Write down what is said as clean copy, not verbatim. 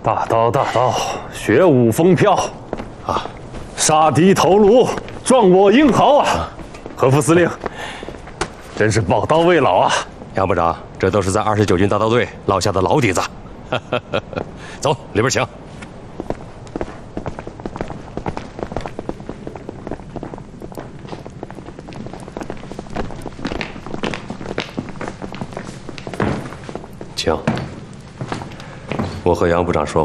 大刀大刀，雪舞风飘， 啊， 杀敌头颅，壮我英豪啊！何副司令，真是宝刀未老啊！ 杨部长，这都是在29军大刀队落下的老底子。走，里边请。请。我和杨部长说